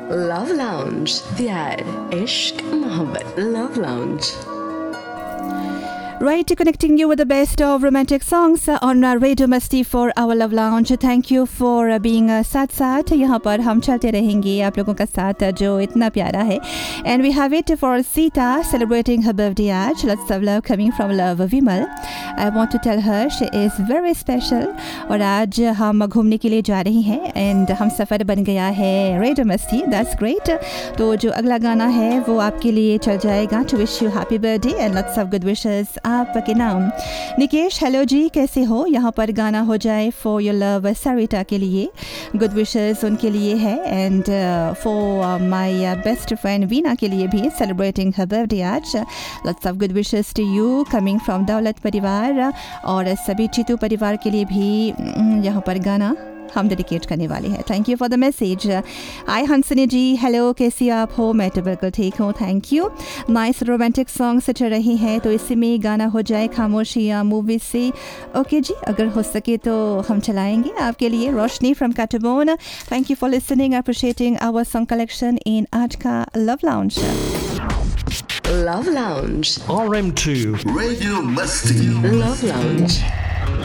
Love Lounge, प्यार इश्क मोहब्बत Love Lounge. Right, connecting you with the best of romantic songs on Radio Masti for our Love Lounge. Thank you for being साथ यहाँ पर हम चलते रहेंगे आप लोगों का साथ जो इतना प्यारा है. And we have it for Sita celebrating her birthday आज. Lots of love coming from Love Vimal. I want to tell her she is very special. और आज हम घूमने के लिए जा रही हैं and हम सफ़र बन गया है Radio Masti. That's great. तो जो अगला गाना है वो आपके लिए चल जाएगा. To wish you happy birthday and lots of good wishes. आपके नाम निकेश. हेलो जी, कैसे हो? यहाँ पर गाना हो जाए फॉर योर लव सरिता के लिए. गुड विशेस उनके लिए है and for my best friend Veena के लिए भी सेलिब्रेटिंग हर बर्थडे आज. Lots of good wishes to you coming from दौलत परिवार और सभी चीतू परिवार के लिए भी यहाँ पर गाना हम डेडिकेट करने वाले हैं. Thank you for the message. Hi हंसनी ji, hello, कैसी आप हो? मैं तो बिल्कुल ठीक हूँ, thank you. Nice romantic songs चल रही हैं तो इसी में गाना हो जाए खामोशियाँ मूवी से. ओके जी, अगर हो सके तो हम चलाएंगे आपके लिए. रोशनी from काटोबोन, thank you for listening, appreciating our song collection in आज का love lounge. Love Lounge, RM2 Radio Masti. Love Lounge.